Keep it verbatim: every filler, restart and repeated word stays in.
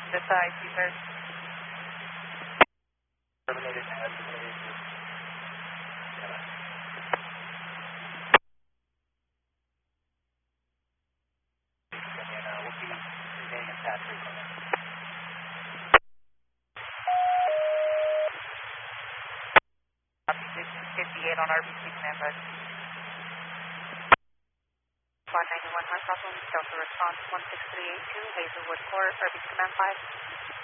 The size, you heard. Terminated as terminated. And uh, we'll be remaining at that three minutes. fifty-eight on R B C command bus. one ninety-one High Southland, Delta response one six three eight two, Hazelwood Court, R B C command five.